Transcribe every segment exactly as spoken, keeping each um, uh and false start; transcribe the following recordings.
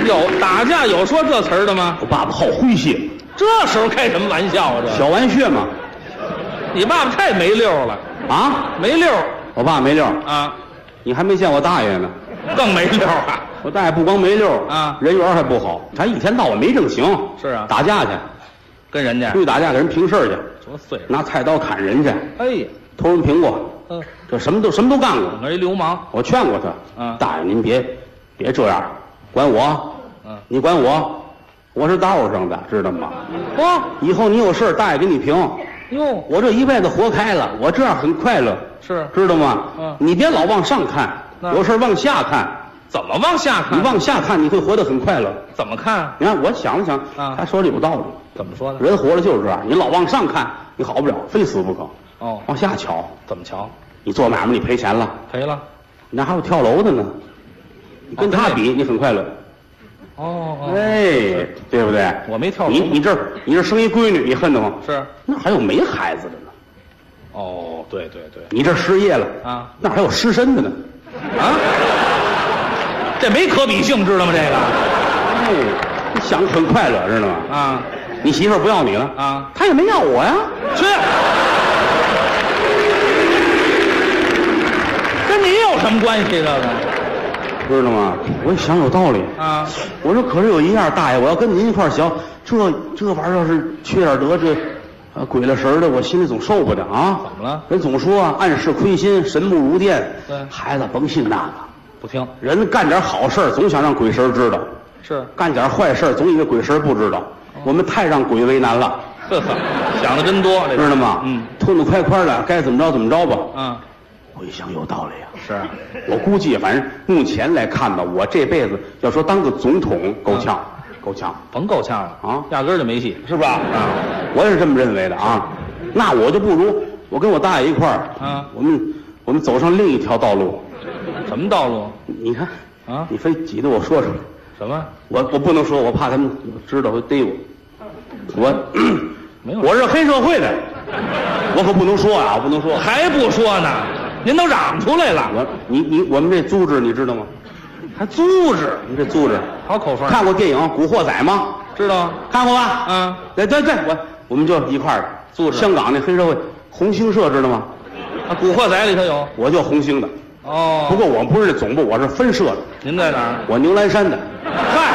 有打架有说这词儿的吗？ 我爸爸好诙谐， 这时候开什么玩笑啊？这小玩笑嘛。 你爸爸太没溜了啊， 没溜我爸没溜啊， 你还没见我大爷呢。 更没溜啊！ 我大爷不光没溜啊， 人缘还不好，他一天到晚没正形。 是啊， 打架去， 跟人家出去打架给人平事儿去， 多碎拿菜刀砍人去， 哎呀， 偷人苹果， 嗯， 这什么都什么都干过。 我一流氓， 我劝过他， 嗯大爷您别别这样，管我， 嗯， 你管我，我是道上的，知道吗？ 嚯， 以后你有事大爷给你评。 哟， 我这一辈子活开了，我这样很快乐， 是知道吗？ 嗯你别老往上看， 那有事往下看。 怎么往下看？ 你往下看，你会活得很快乐。 怎么看？ 你看，我想了想， 啊他说的有道理。 怎么说呢？ 人活着就是这样，你老往上看，你好不了，非死不可。 哦， 往下瞧， 怎么瞧？ 你做买卖你赔钱了， 赔了。 那还有跳楼的呢。你跟他比，你很快乐。 哦哦， 哎，对不对？ 我没跳楼你你这你这生一闺女，你恨得慌。 是。 那还有没孩子的呢？ 哦，对对对， 你这失业了啊， 那还有失身的呢。 啊，这没可比性，知道吗？这个。 哎，你想很快乐，知道吗？ 啊， 你媳妇儿不要你了啊， 她也没要我呀。 去，跟你有什么关系？这个知道吗？我一想有道理啊。 我说可是有一样，大爷，我要跟您一块儿学，这这玩意儿要是缺点德，这啊鬼了神儿的，我心里总受不了啊。 怎么了？ 人总说啊，暗室亏心，神不如电。 对， 孩子甭信那个， 不听。 人干点好事儿总想让鬼神知道， 是干点坏事儿总以为鬼神不知道。我们太让鬼为难了。 呵呵，想的真多， 知道吗？ 嗯， 痛痛快快的，该怎么着怎么着吧。 嗯， 我一想有道理啊。 是， 我估计反正目前来看吧，我这辈子要说当个总统够呛，够呛， 甭够呛了啊， 压根儿就没戏， 是吧？ 啊， 我也是这么认为的啊。那我就不如我跟我大爷一块儿， 啊， 我们我们走上另一条道路。 什么道路？ 你看啊， 你非挤得我说出来。 什么？ 我我不能说，我怕他们知道会逮我。我没有， 我是黑社会的，我可不能说啊，我不能说。 还不说呢，您都嚷出来了。 我你你我们这组织你知道吗？ 还组织？ 你这组织好口风。 看过电影《古惑仔》吗？ 知道？ 看过吧？ 嗯， 对对对，我我们就一块儿的组织。 香港那黑社会红星社知道吗？ 啊，古惑仔里头有。 我就红星的。 哦。 不过我不是总部，我是分社的。 您在哪儿？ 我牛栏山的。 嗨。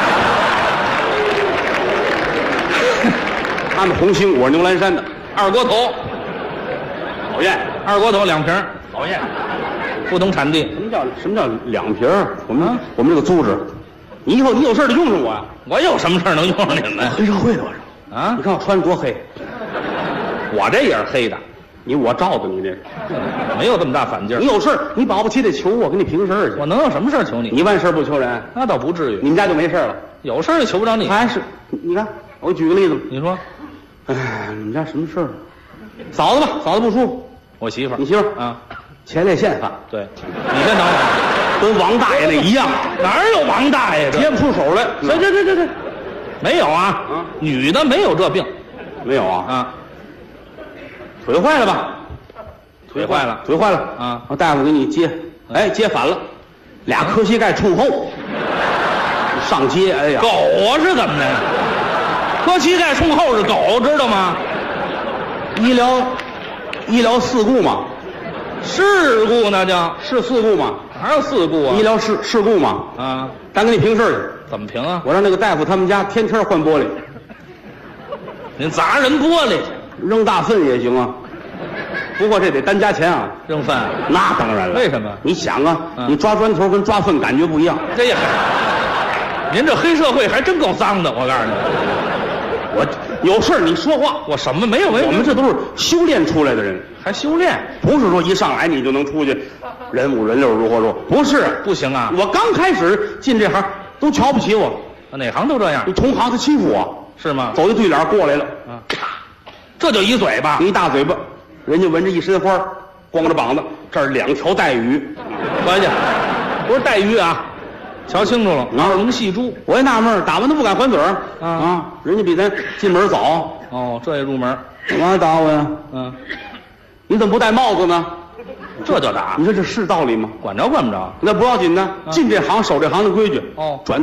他们红星，我是牛栏山的。 二锅头， 讨厌。 二锅头两瓶， 讨厌。 不同产地。 什么叫什么叫两瓶儿？我们、 啊、 我们这个组织，你以后你有事得用上我呀。 我有什么事能用上你们？ 黑社会的我是。 啊， 你看我穿多黑。 我这也是黑的。 你我罩着你这， 没有这么大反劲儿。 你有事你保不齐得求我，给你平事儿去。 我能有什么事求你？ 你万事不求人， 那倒不至于。 你们家就没事了？ 有事也求不着你。 还是你看，我举个例子。 你说， 哎，你们家什么事儿？嫂子吧，嫂子不舒服。 我媳妇儿。 你媳妇儿啊？ 前列腺犯。 对。你先等会儿，跟王大爷那一样。 哪有王大爷？ 接不出手来。 这这这这这，没有啊。 啊， 女的没有这病。 没有啊。 啊。 腿坏了吧？ 腿坏了， 腿坏了啊！ 我大夫给你接，哎，接反了，俩磕膝盖冲后，上街，哎呀， 狗啊是怎么的？磕膝盖冲后是狗，知道吗？ 医疗医疗事故嘛， 事故那叫是事故嘛？ 哪有事故啊？ 医疗事事故嘛？ 啊， 咱给你评事去。 怎么评啊？ 我让那个大夫他们家天天换玻璃， 您砸人玻璃去， 扔大粪也行啊。不过这得单加钱啊， 扔粪。 那当然了。 为什么？ 你想啊， 嗯、 你抓砖头跟抓粪感觉不一样。 这也，您这黑社会还真够脏的，我告诉你。 我有事你说话， 我什么没有没有。 我们这都是修炼出来的人， 还修炼， 不是说一上来你就能出去，人五人六如何如何，不是， 不行啊。 我刚开始进这行都瞧不起我， 哪行都这样。 你同行他欺负我， 是吗？ 走一对脸过来了， 啊，这就一嘴巴， 一大嘴巴。人家闻着一身花，光着膀子，这儿两条带鱼， 关键不是带鱼啊，瞧清楚了，二龙戏珠。 我也纳闷，打完都不敢还嘴儿啊啊！人家比咱进门早。 哦，这也入门。 干嘛打我呀？ 嗯， 你怎么不戴帽子呢？ 这就打。 你说这是道理吗？ 管着管不着， 那不要紧的，进这行守这行的规矩。 哦， 转